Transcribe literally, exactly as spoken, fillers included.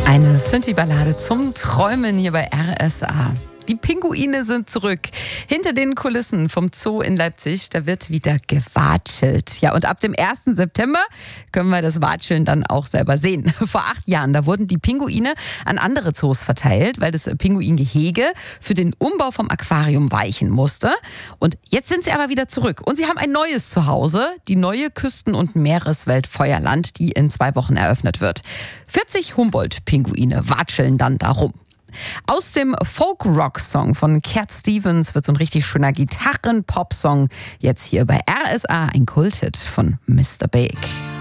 Eine Synthie-Ballade zum Träumen hier bei R S A. Die Pinguine sind zurück. Hinter den Kulissen vom Zoo in Leipzig, da wird wieder gewatschelt. Ja, und ab dem ersten September können wir das Watscheln dann auch selber sehen. Vor acht Jahren, da wurden die Pinguine an andere Zoos verteilt, weil das Pinguingehege für den Umbau vom Aquarium weichen musste. Und jetzt sind sie aber wieder zurück. Und sie haben ein neues Zuhause, die neue Küsten- und Meereswelt Feuerland, die in zwei Wochen eröffnet wird. vierzig Humboldt-Pinguine watscheln dann darum. Aus dem Folk-Rock-Song von Cat Stevens wird so ein richtig schöner Gitarren-Pop-Song. Jetzt hier bei R S A, ein Kulthit von Mister Big.